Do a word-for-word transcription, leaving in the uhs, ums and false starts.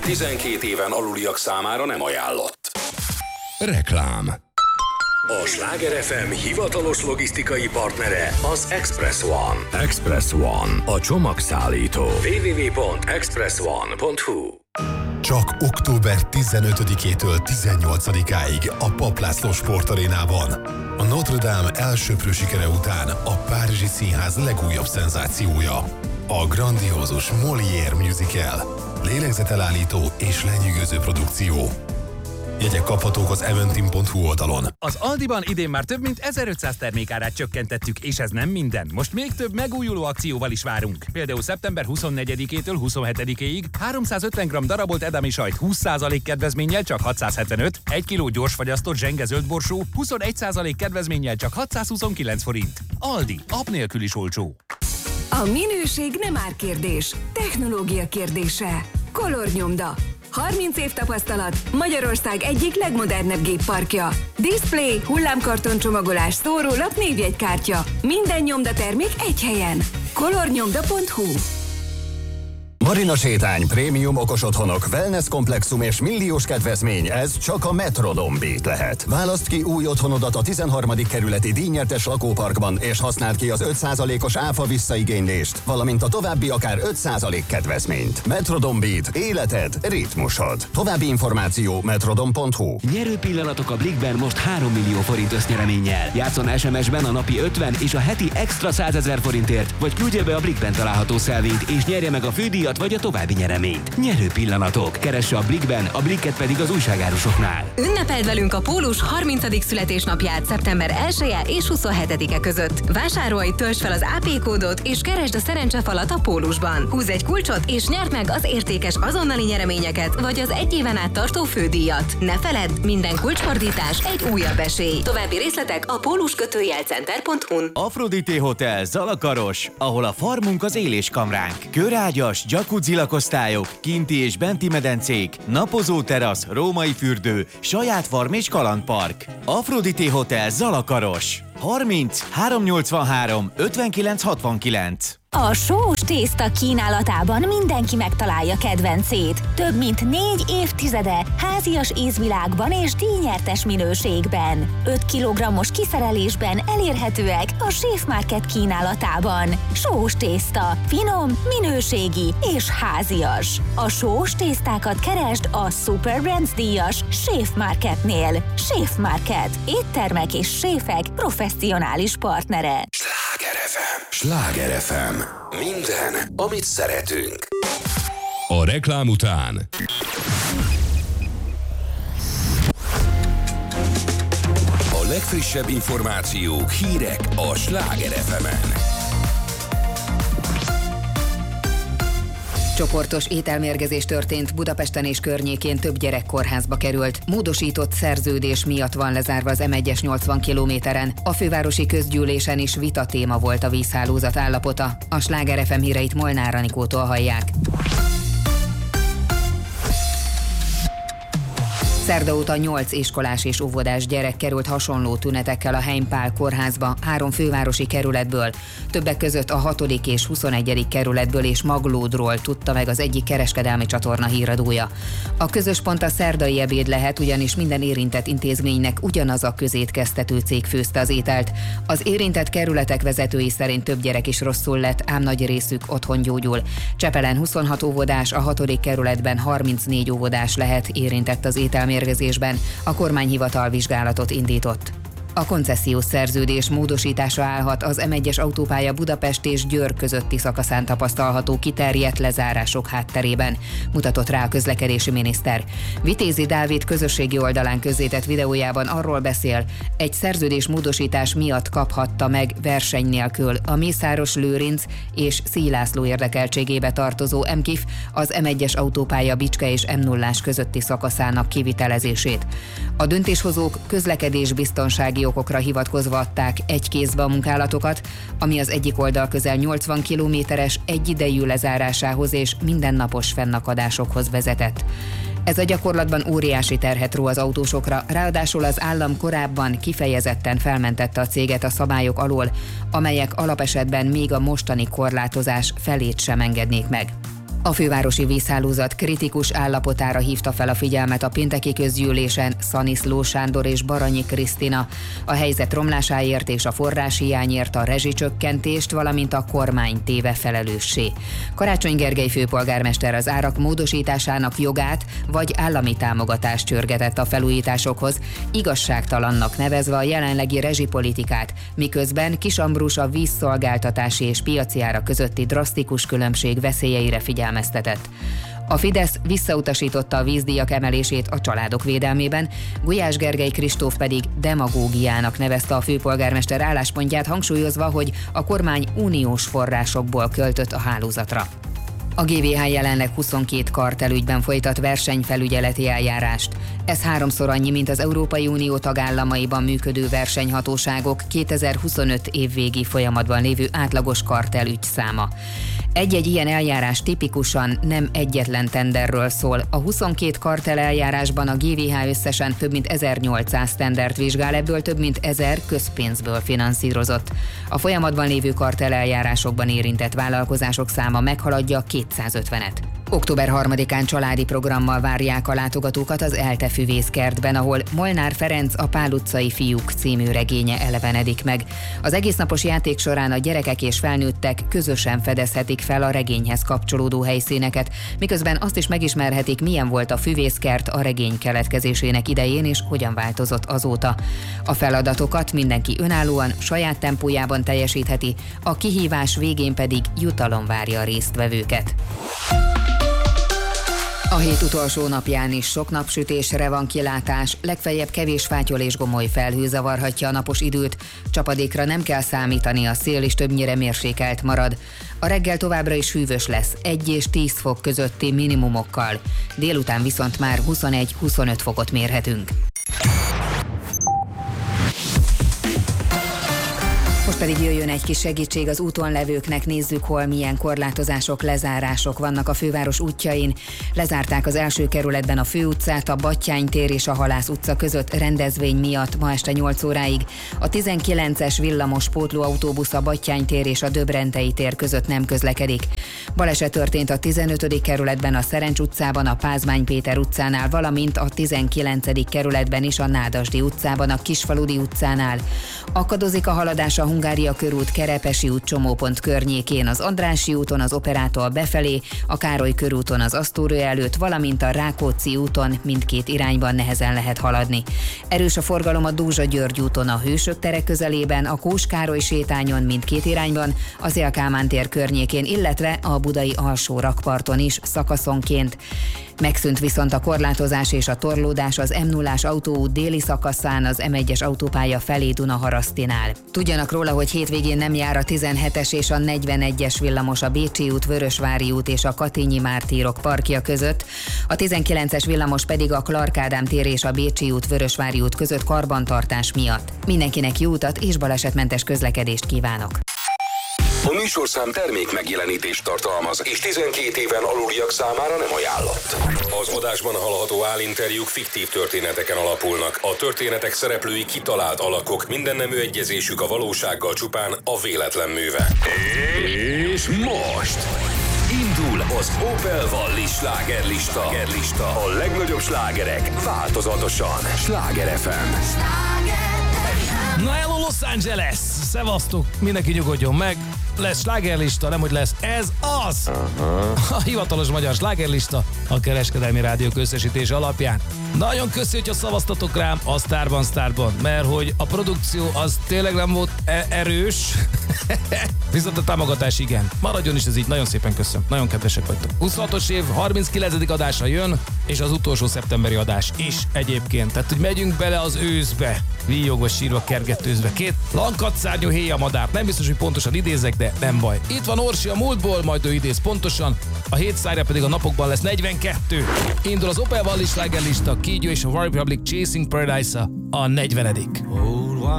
tizenkét éven aluliak számára nem ajánlott. Reklám. A Sláger ef em hivatalos logisztikai partnere az Express One. Express One, a csomagszállító. double-u double-u double-u pont express one pont hu. Csak október tizenötödikétől tizennyolcadikáig a Papp László Sportarénában. A Notre Dame elsöprő sikere után a Párizsi Színház legújabb szenzációja. A grandiózus Molière musical. Lélegzetelállító és lenyűgöző produkció. Jegyek kaphatók az eventim pont hu oldalon. Az Aldiban idén már több mint ezerötszáz termékárát csökkentettük, és ez nem minden. Most még több megújuló akcióval is várunk. Például szeptember huszonnegyedikétől huszonhetedikéig háromszázötven gramm darabolt edami sajt húsz százalék kedvezménnyel csak hatszázhetvenöt, egy kiló gyorsfagyasztott zsenge zöldborsó huszonegy százalék kedvezménnyel csak hatszázhuszonkilenc forint. Aldi, app nélkül is olcsó. A minőség nem árkérdés, technológia kérdése. Color Nyomda. harminc év tapasztalat, Magyarország egyik legmodernebb gépparkja. Display, hullámkarton csomagolás, szórólap, névjegykártya. Minden nyomdatermék egy helyen. color nyomda pont hu. Marina sétány, prémium okos otthonok, wellness komplexum és milliós kedvezmény, ez csak a Metrodon Beat lehet. Válaszd ki új otthonodat a tizenharmadik kerületi díjnyertes lakóparkban, és használd ki az öt százalékos áfa visszaigénylést, valamint a további akár öt százalék kedvezményt. Metrodon Beat, életed, ritmusod. További információ metrodon pont hu. Nyerő pillanatok a Blikkben most három millió forint össznyereménnyel. Játszon es em es-ben a napi ötven és a heti extra százezer forintért, vagy küldje be a Blikkben található szelvényt, és nyerje meg a fődíjat vagy a további nyereményt. Nyerő pillanatok. Keresse a Blikkben, a Blikket pedig az újságárusoknál. Ünnepeld velünk a Pólus harmincadik születésnapját szeptember elseje és huszonhetedike között. Vásárolj, töltsd fel az á pé kódot és keresd a szerencsefalat a Pólusban. Húzz egy kulcsot és nyerd meg az értékes azonnali nyereményeket vagy az egy éven át tartó fődíjat. Ne feledd, minden kulcsfordítás egy újabb esély. További részletek a pólus kötőjel center pont hu-n. Aphrodite Hotel Zalakaros, ahol a farmunk az éléskamránk. Körágyas, jacuzzi lakosztályok, kinti és benti medencék, napozó terasz, római fürdő, saját farm és kalandpark. Aphrodite Hotel Zalakaros. harminc háromszáznyolcvanhárom ötvenkilenc hatvankilenc. A sós tészta kínálatában mindenki megtalálja kedvencét. Több mint négy évtizede házias ízvilágban és díjnyertes minőségben. öt kilogrammos kiszerelésben elérhetőek a Chef Market kínálatában. Sós tészta, finom, minőségi és házias. A sós tésztákat keresd a Super Brands díjas Chef Marketnél. Chef Market. Éttermek és séfek professzionális partnere. Sláger ef em. Sláger ef em. Minden, amit szeretünk. A reklám után A legfrissebb információk, hírek a Sláger ef emen. Csoportos ételmérgezés történt Budapesten és környékén, több gyerek kórházba került. Módosított szerződés miatt van lezárva az em egyes nyolcvan kilométeren. A fővárosi közgyűlésen is vita téma volt a vízhálózat állapota. A Sláger ef em híreit Molnár Anikótól hallják. Szerda óta nyolc iskolás és óvodás gyerek került hasonló tünetekkel a Heimpál kórházba, három fővárosi kerületből, többek között a hatodik és huszonegyedik kerületből és Maglódról, tudta meg az egyik kereskedelmi csatorna híradója. A közös pont a szerdai ebéd lehet, ugyanis minden érintett intézménynek ugyanaz a közétkeztető cég főzte az ételt. Az érintett kerületek vezetői szerint több gyerek is rosszul lett, ám nagy részük otthon gyógyul. Csepelen huszonhat óvodás, a hatodik kerületben harmincnégy óvodás lehet érintett az ételmérgezésben. A kormányhivatal vizsgálatot indított. A koncesziós szerződés módosításra állhat az em egyes autópálya Budapest és Győr közötti szakaszán tapasztalható kiterjedt lezárások hátterében, mutatott rá a közlekedési miniszter. Vitézi Dávid közösségi oldalán közzétett videójában arról beszél, egy szerződés módosítás miatt kaphatta meg verseny nélkül a Mészáros Lőrinc és Szílászló érdekeltségébe tartozó em kif az em egyes autópálya Bicske és em nullás közötti szakaszának kivitelezését. A döntéshozók közlekedésbiztonsági okokra hivatkozva adták egy kézbe a munkálatokat, ami az egyik oldal közel nyolcvan kilométeres egyidejű lezárásához és mindennapos fennakadásokhoz vezetett. Ez a gyakorlatban óriási terhet ró az autósokra, ráadásul az állam korábban kifejezetten felmentette a céget a szabályok alól, amelyek alapesetben még a mostani korlátozás felét sem engednék meg. A fővárosi vízhálózat kritikus állapotára hívta fel a figyelmet a pénteki közgyűlésen Szaniszló Sándor és Baranyi Krisztina. A helyzet romlásáért és a forráshiányért a rezsicsökkentést, valamint a kormány téve felelőssé. Karácsony Gergely főpolgármester az árak módosításának jogát vagy állami támogatást csörgetett a felújításokhoz, igazságtalannak nevezve a jelenlegi rezsipolitikát, miközben Kiss Ambrus a vízszolgáltatási és piaci árak közötti drasztikus különbség veszélyeire figyelmeztetett. A Fidesz visszautasította a vízdíjak emelését a családok védelmében, Gulyás Gergely Kristóf pedig demagógiának nevezte a főpolgármester álláspontját, hangsúlyozva, hogy a kormány uniós forrásokból költött a hálózatra. A gé vé há jelenleg huszonkét kartelügyben folytat versenyfelügyeleti eljárást. Ez háromszor annyi, mint az Európai Unió tagállamaiban működő versenyhatóságok kétezer-huszonöt évvégi folyamatban lévő átlagos kartelügy száma. Egy-egy ilyen eljárás tipikusan nem egyetlen tenderről szól. A huszonkét kartel eljárásban a gé vé há összesen több mint ezernyolcszáz tendert vizsgál, ebből több mint ezer közpénzből finanszírozott. A folyamatban lévő kartel eljárásokban érintett vállalkozások száma meghaladja kétszázötvenet. október harmadikán családi programmal várják a látogatókat az Elte füvészkertben, ahol Molnár Ferenc A Pál utcai fiúk című regénye elevenedik meg. Az egésznapos játék során a gyerekek és felnőttek közösen fedezhetik fel a regényhez kapcsolódó helyszíneket, miközben azt is megismerhetik, milyen volt a füvészkert a regény keletkezésének idején és hogyan változott azóta. A feladatokat mindenki önállóan, saját tempójában teljesítheti, a kihívás végén pedig jutalom várja a résztvevőket. A hét utolsó napján is sok napsütésre van kilátás, legfeljebb kevés fátyol és gomoly felhő zavarhatja a napos időt, csapadékra nem kell számítani, a szél is többnyire mérsékelt marad. A reggel továbbra is hűvös lesz, egy és tíz fok közötti minimumokkal, délután viszont már huszonegy-huszonöt fokot mérhetünk. Most pedig jöjjön egy kis segítség az úton levőknek, nézzük, hol milyen korlátozások, lezárások vannak a főváros útjain. Lezárták az első kerületben a Főutcát, a Batthyány tér és a Halász utca között rendezvény miatt ma este nyolc óráig. A tizenkilences villamos pótlóautóbusz a Batthyány tér és a Döbrentei tér között nem közlekedik. Baleset történt a tizenötödik kerületben a Szerencs utcában, a Pázmány Péter utcánál, valamint a tizenkilencedik kerületben is a Nádasdy utcában, a Kisfaludi utcánál. Akadozik a haladás a Hungária körút, Kerepesi út csomópont környékén, az Andrássy úton az Operától befelé, a Károly körúton az Asztória előtt, valamint a Rákóczi úton mindkét irányban nehezen lehet haladni. Erős a forgalom a Dózsa-György úton, a Hősök tere közelében, a Kós Károly sétányon mindkét irányban, az Él-Kálmán tér környékén, illetve a budai alsó rakparton is szakaszonként. Megszűnt viszont a korlátozás és a torlódás az em nullás autóút déli szakaszán, az em egyes autópálya felé Dunaharasztinál. Tudjanak róla, hogy hétvégén nem jár a tizenhetes és a negyvenegyes villamos a Bécsi út, Vörösvári út és a Katinyi Mártírok parkja között, a tizenkilences villamos pedig a Clark Ádám tér és a Bécsi út, Vörösvári út között karbantartás miatt. Mindenkinek jó utat és balesetmentes közlekedést kívánok! A műsorszám termék megjelenítést tartalmaz, és tizenkét éven aluliak számára nem ajánlott. Az adásban hallható állinterjúk fiktív történeteken alapulnak. A történetek szereplői kitalált alakok, mindennemű egyezésük a valósággal csupán a véletlen műve. És most indul az Opel Vallis slágerlista. A legnagyobb slágerek változatosan. Sláger ef em. Na hello Los Angeles! Szevasztok! Mindenki nyugodjon meg! Lesz slágerlista, nem hogy lesz, ez az! Uh-huh. A hivatalos magyar slágerlista a Kereskedelmi Rádiók összesítése alapján. Nagyon köszi, hogyha szavaztatok rám a Sztárban Sztárban, mert hogy a produkció az tényleg nem volt e- erős, viszont a támogatás igen. Maradjon is ez így, nagyon szépen köszönöm, nagyon kedvesek vagytok. huszonhatos év harminckilencedik adásra jön, és az utolsó szeptemberi adás is egyébként. Tehát, hogy megyünk bele az őszbe, víjogva, sírva, kergetőzve. Két lankadszárnyú héja madár. Nem biztos, hogy pontosan idézek, de nem baj. Itt van Orsi a múltból, majd ő idéz pontosan. A hét szárja pedig a napokban lesz negyvenkettő. Indul az Opel Vallis slágerlista, Kígyó és a War Republic Chasing Paradise-a a negyvenedik. Oh.